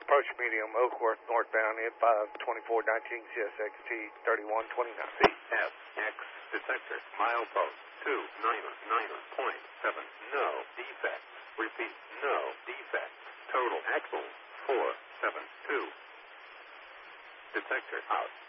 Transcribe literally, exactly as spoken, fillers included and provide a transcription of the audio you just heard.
Approach medium, Oakworth, northbound, N five twenty-four nineteen C S X T thirty-one twenty-nine. C S X detector, milepost two nine nine point seven, no defects. Repeat, no defects. Total axle four seven two. Detector out.